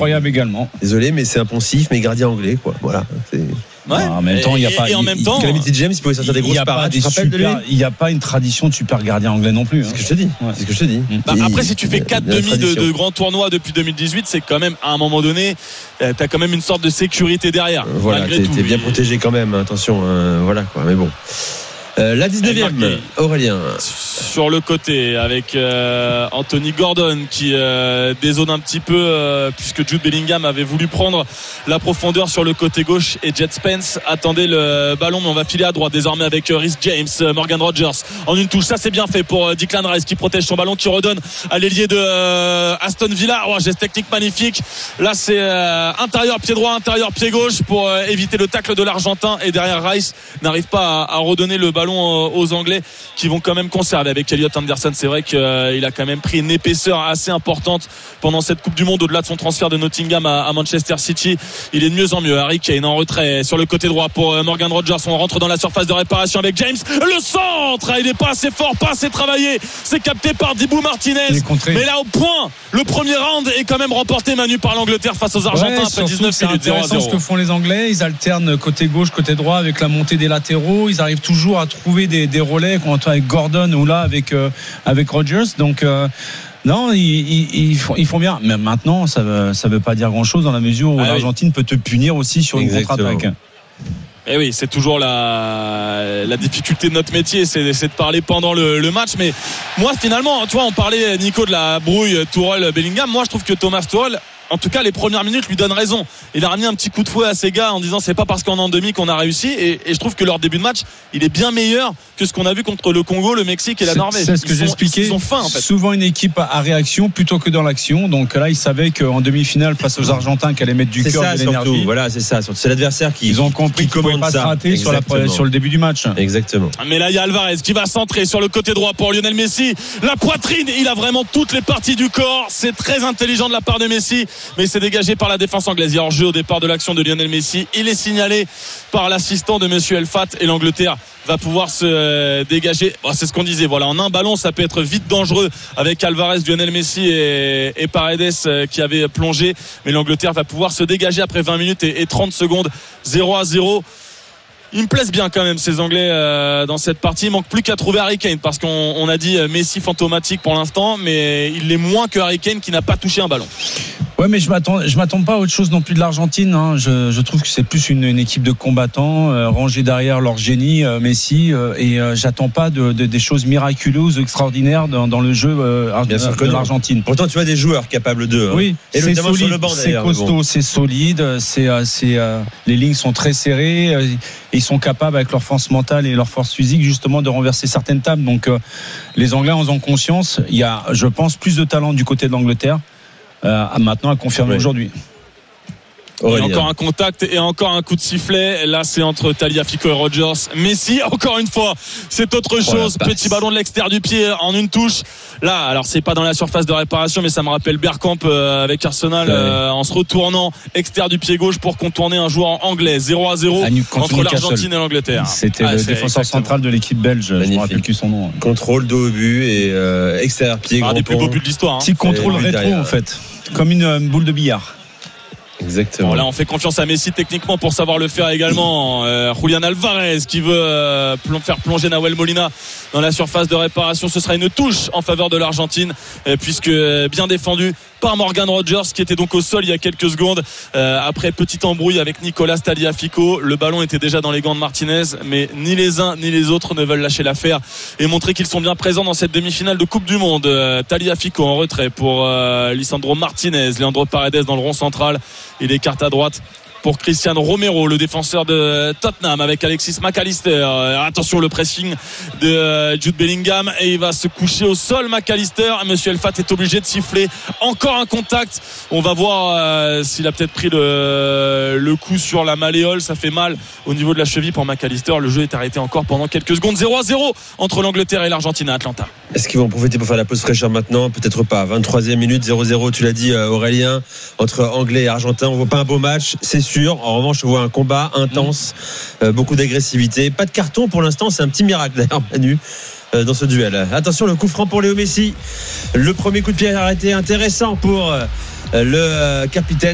incroyable également. Désolé, mais c'est un poncif, mais gardien anglais, quoi. Voilà. Ouais. En même temps, il y a pas. Et en même temps, Calamity James, il pouvait sortir des grosses parades. Tu te rappelles de lui ? Il n'y a pas une tradition de super gardien anglais non plus. C'est ce que je te dis. Ouais. C'est ce que je te dis. Après, si tu fais 4 demi de grands tournois depuis 2018, c'est quand même, à un moment donné, t'as quand même une sorte de sécurité derrière. Voilà, t'es bien protégé quand même, attention, voilà quoi, mais bon. La 19e, Aurélien. Sur le côté avec Anthony Gordon qui dézone un petit peu puisque Jude Bellingham avait voulu prendre la profondeur sur le côté gauche et Jet Spence attendait le ballon, mais on va filer à droite désormais avec Reece James, Morgan Rogers en une touche. Ça c'est bien fait pour Declan Rice qui protège son ballon, qui redonne à l'ailier de Aston Villa. Geste technique magnifique. Là c'est intérieur pied droit, intérieur pied gauche pour éviter le tacle de l'Argentin, et derrière Rice n'arrive pas à redonner le ballon aux Anglais qui vont quand même conserver avec Elliot Anderson. C'est vrai qu'il a quand même pris une épaisseur assez importante pendant cette Coupe du Monde, au-delà de son transfert de Nottingham à Manchester City. Il est de mieux en mieux. Harry Kane en retrait sur le côté droit pour Morgan Rogers. On rentre dans la surface de réparation avec James. Le centre, il n'est pas assez fort, pas assez travaillé. C'est capté par Dibu Martinez. Mais là au point, le premier round est quand même remporté, Manu, par l'Angleterre face aux Argentins après 19 minutes. C'est intéressant ce que font les Anglais. Ils alternent côté gauche, côté droit avec la montée des latéraux. Ils arrivent toujours à trouver des relais, quand on est avec Gordon ou là avec Rogers. Donc non, ils font bien. Mais maintenant, ça veut pas dire grand-chose dans la mesure où l'Argentine peut te punir aussi sur une contre-attaque. Et oui, c'est toujours la difficulté de notre métier, c'est de parler pendant le match. Mais moi, finalement, tu vois, on parlait, Nico, de la brouille Tourelle-Bellingham. Moi, je trouve que Thomas Tuchel, en tout cas les premières minutes, lui donne raison. Il a ramené un petit coup de fouet à ses gars en disant c'est pas parce qu'on est en demi qu'on a réussi, et je trouve que leur début de match il est bien meilleur que ce qu'on a vu contre le Congo, le Mexique et la Norvège. C'est ce que j'expliquais. Ils ont faim en fait. Souvent une équipe à réaction plutôt que dans l'action. Donc là ils savaient qu'en demi-finale face aux Argentins qu'elle allait mettre du cœur, de l'énergie. Voilà, c'est ça. C'est l'adversaire qui ils ont compris qu'ils ne pouvaient pas se rater sur le début du match. Exactement. Mais là il y a Alvarez qui va centrer sur le côté droit pour Lionel Messi. La poitrine, il a vraiment toutes les parties du corps. C'est très intelligent de la part de Messi, mais c'est dégagé par la défense anglaise. Il y a hors-jeu au départ de l'action de Lionel Messi. Il est signalé par l'assistant de Monsieur Elfat, et l'Angleterre va pouvoir se dégager. C'est ce qu'on disait. Voilà, en un ballon, ça peut être vite dangereux avec Alvarez, Lionel Messi et Paredes qui avaient plongé. Mais l'Angleterre va pouvoir se dégager après 20 minutes et 30 secondes. 0-0. Ils me plaisent bien quand même ces Anglais dans cette partie. Il manque plus qu'à trouver Harry Kane, parce qu'on a dit Messi fantomatique pour l'instant, mais il l'est moins que Harry Kane qui n'a pas touché un ballon. Ouais, mais je m'attends pas à autre chose non plus de l'Argentine. Hein. Je trouve que c'est plus une équipe de combattants rangés derrière leur génie Messi, et j'attends pas des choses miraculeuses, extraordinaires dans le jeu de l'Argentine. Pourtant, tu as des joueurs capables d'eux. Hein. Oui, et c'est solide, sur le banc, c'est costaud, c'est solide, les lignes sont très serrées. Ils sont capables, avec leur force mentale et leur force physique, justement de renverser certaines tables. Donc les Anglais en ont conscience. Il y a, je pense, plus de talent du côté de l'Angleterre maintenant à confirmer aujourd'hui. Et encore un contact et encore un coup de sifflet. Là c'est entre Tagliafico et Rogers. Messi, encore une fois, c'est autre chose. Petit ballon de l'extérieur du pied en une touche. Là, alors c'est pas dans la surface de réparation, mais ça me rappelle Bergkamp avec Arsenal en se retournant extérieur du pied gauche pour contourner un joueur anglais. 0-0 entre l'Argentine et l'Angleterre. C'était le défenseur central de l'équipe belge. Magnifique. Je me rappelle plus son nom. Contrôle dos au but et extérieur pied. Un des plus beaux buts de l'histoire. Petit contrôle rétro en fait, comme une boule de billard. Exactement. Bon, là on fait confiance à Messi techniquement pour savoir le faire également. Julian Alvarez qui veut faire plonger Nahuel Molina dans la surface de réparation. Ce sera une touche en faveur de l'Argentine, puisque bien défendu par Morgan Rogers, qui était donc au sol il y a quelques secondes après petite embrouille avec Nicolas Tagliafico. Le ballon était déjà dans les gants de Martinez, mais ni les uns ni les autres ne veulent lâcher l'affaire et montrer qu'ils sont bien présents dans cette demi-finale de Coupe du Monde. Tagliafico en retrait pour Lisandro Martinez. Leandro Paredes dans le rond central. Il écarte à droite pour Cristiano Romero, le défenseur de Tottenham, avec Alexis McAllister. Attention, le pressing de Jude Bellingham, et il va se coucher au sol, McAllister. Monsieur Elfat est obligé de siffler. Encore un contact. On va voir s'il a peut-être pris le coup sur la malléole. Ça fait mal au niveau de la cheville pour McAllister. Le jeu est arrêté encore pendant quelques secondes. 0-0 entre l'Angleterre et l'Argentine à Atlanta. Est-ce qu'ils vont en profiter pour faire la pause fraîcheur maintenant? Peut-être pas. 23e minute, 0-0, tu l'as dit Aurélien, entre Anglais et Argentins. On voit pas un beau match, c'est sûr. En revanche, on voit un combat intense, beaucoup d'agressivité. Pas de carton pour l'instant, c'est un petit miracle d'ailleurs, Manu, dans ce duel. Attention, le coup franc pour Léo Messi. Le premier coup de pied arrêté intéressant pour le capitaine.